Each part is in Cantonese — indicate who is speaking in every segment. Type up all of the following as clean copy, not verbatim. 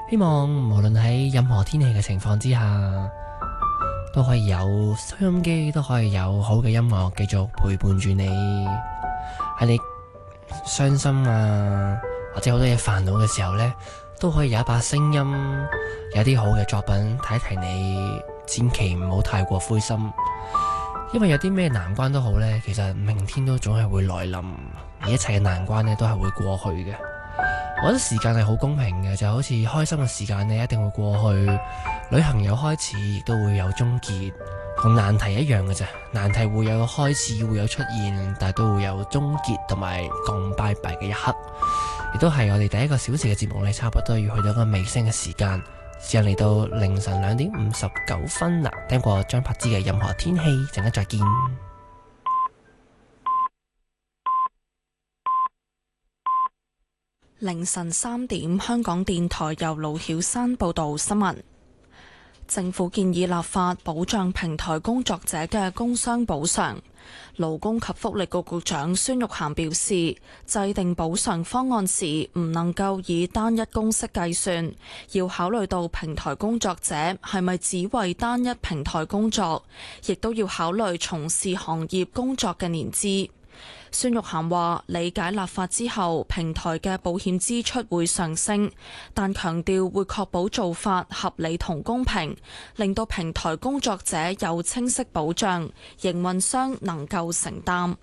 Speaker 1: 希望無論喺任何天氣嘅情況之下，都可以有收音機，都可以有好嘅音樂繼續陪伴住你。喺你傷心啊，或者好多嘢煩惱嘅時候呢，都可以有一把聲音，有啲好嘅作品提提你，千祈唔好太過灰心。因為有啲咩難關都好呢，其實明天都總係會來臨，而一切嘅難關呢都係會過去嘅。我覺得時間係好公平嘅，就好似開心嘅時間呢一定會過去，旅行有開始，亦都會有終結，同難題一樣嘅啫。難題會有開始，會有出現，但係都會有終結同埋講拜拜嘅一刻。亦都係我哋第一個小時嘅節目呢，差不多要去到一個尾聲嘅時間。時間嚟到凌晨2:59啦，聽過張柏芝嘅《任何天氣》，陣間再見。
Speaker 2: 凌晨3點，香港電台由盧曉山報道新聞。政府建議立法保障平台工作者嘅工傷補償。勞工及福利局局長孫玉菡表示，制定補償方案時唔能夠以單一公式計算，要考慮到平台工作者係咪只為單一平台工作，亦都要考慮從事行業工作嘅年資。孫玉菡話：理解立法之後，平台嘅保險支出會上升，但強調會確保做法合理同公平，令到平台工作者有清晰保障，營運商能夠承擔。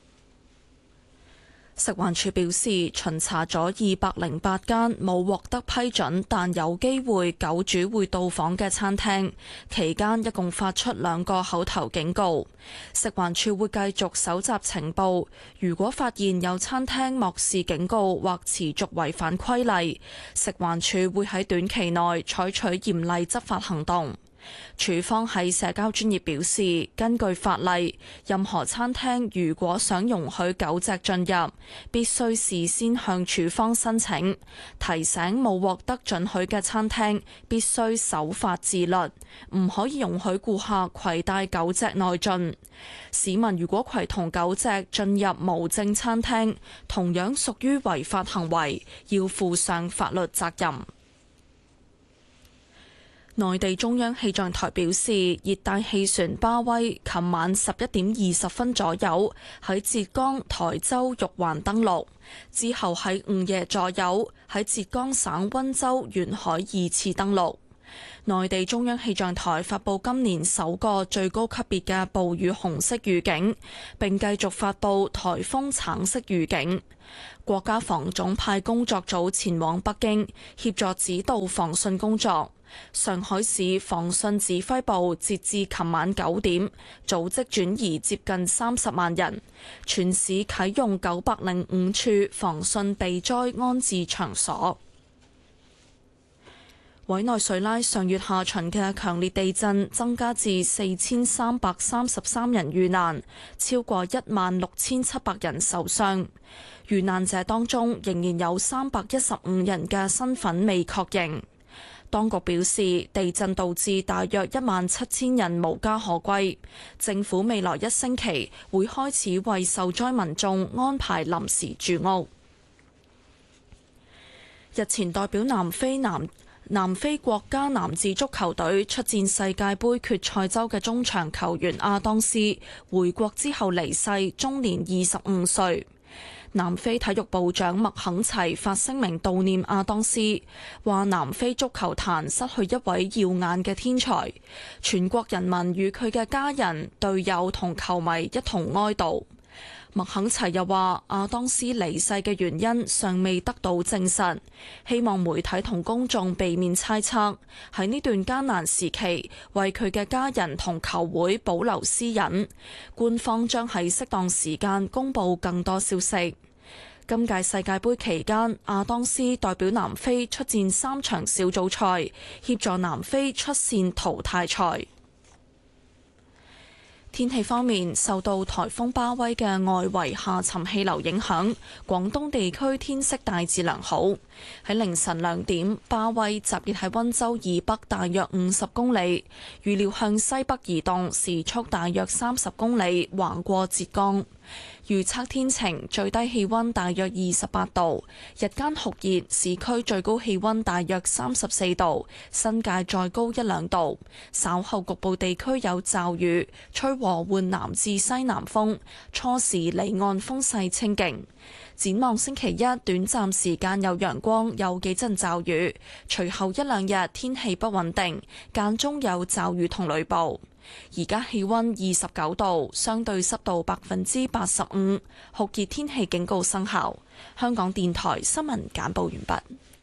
Speaker 2: 食環署表示，巡查咗208間冇獲得批准但有機會狗主會到訪嘅餐廳，期間一共發出2個口頭警告。食環署會繼續搜集情報，如果發現有餐廳漠視警告或持續違反規例，食環署會喺短期內採取嚴厲執法行動。署方喺社交專頁表示，根據法例，任何餐廳如果想容許狗隻進入，必須事先向署方申請，提醒冇獲得准許嘅餐廳必須守法自律，唔可以容許顧客攜帶狗隻內進。市民如果攜同狗隻進入無證餐廳，同樣屬於違法行為，要負上法律責任。內地中央氣象台表示，熱帶氣旋巴威琴晚11:20左右喺浙江台州玉環登陸，之後喺午夜左右喺浙江省溫州沿海2次登陸。內地中央氣象台發布今年首個最高級別嘅暴雨紅色預警，並繼續發布颱風橙色預警。國家防總派工作組前往北京協助指導防汛工作。上海市防汛指揮部截至琴晚9點，組織轉移接近30萬人，全市啟用905處防汛避災安置場所。委內瑞拉上月下旬嘅強烈地震增加至4333人遇難，超過16700人受傷。遇難者當中仍然有315人嘅身份未確認。當局表示，地震導致大約17000人無家可歸，政府未來1星期會開始為受災民眾安排臨時住屋。日前代表南非國家男子足球隊出戰世界盃決賽周嘅中場球員阿當斯回國之後離世，終年25歲。南非體育部長麥肯齊發聲明悼念阿當斯，話南非足球壇失去一位耀眼嘅天才，全國人民與佢嘅家人、隊友同球迷一同哀悼。麥肯齊又話，阿當斯離世嘅原因尚未得到證實，希望媒體同公眾避免猜測，喺呢段艱難時期為佢嘅家人同球會保留私隱，官方將喺適當時間公佈更多消息。今屆世界盃期間，阿當斯代表南非出戰3場小組賽，協助南非出線淘汰賽。天氣方面，受到颱風巴威嘅外圍下沉氣流影響，廣東地區天色大致良好。 喺凌晨2點，巴威集結喺溫州以北大約50公里，預料向西北移動，時速大約30公里，橫過浙江。預測天晴，最低氣溫大約28度，日間酷熱，市區最高氣溫大約34度，新界再高1-2度。稍後局部地區有驟雨，吹和緩南至西南風，初時離岸風勢清勁。展望星期一，短暫時間有陽光，有幾陣驟雨，隨後1-2日天氣不穩定，間中有驟雨同雷暴。而家氣溫29度，相對濕度85%，酷熱天氣警告生效。香港電台新聞簡報完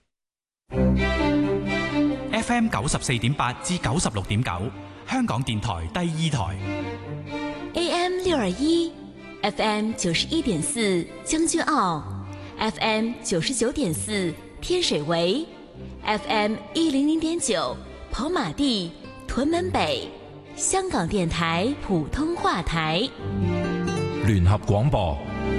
Speaker 3: 畢。FM 94.8至96.9，香港電台第2台。
Speaker 4: AM 621。FM 91.4將軍澳 ，FM 99.4天水圍 ，FM 100.9跑馬地屯門北，香港電台普通話台。
Speaker 5: 聯合廣播。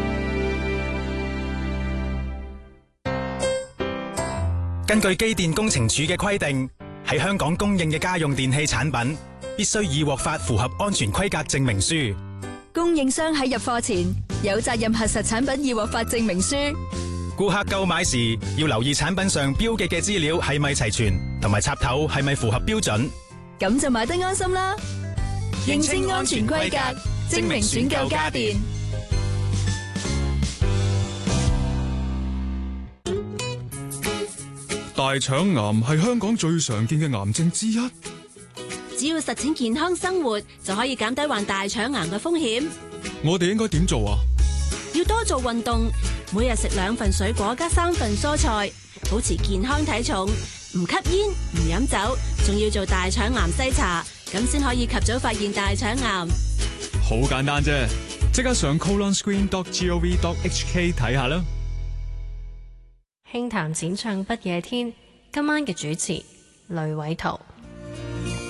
Speaker 6: 根據機電工程署嘅規定，喺香港供應嘅家用電器產品必須已獲發符合安全規格證明書。
Speaker 7: 供應商喺入貨前有責任核實產品已獲發證明書。
Speaker 6: 顧客購買時要留意產品上標記嘅資料係咪齊全，同埋插頭係咪符合標準。
Speaker 7: 咁就買得安心啦。認清安全規格，證明選購家電。
Speaker 8: 大腸癌係香港最常見嘅癌症之一。
Speaker 4: 只要實踐健康生活，就可以減低患大腸癌嘅風險。
Speaker 8: 我哋應該點做啊？
Speaker 4: 要多做運動，每日食2份水果加3份蔬菜，保持健康體重，唔吸煙唔飲酒，仲要做大腸癌篩查，咁先可以及早發現大腸癌。
Speaker 8: 好簡單啫，即刻上 colonscreen.gov.hk 睇下啦。
Speaker 9: 輕談淺唱不夜天，今晚嘅主持雷偉圖。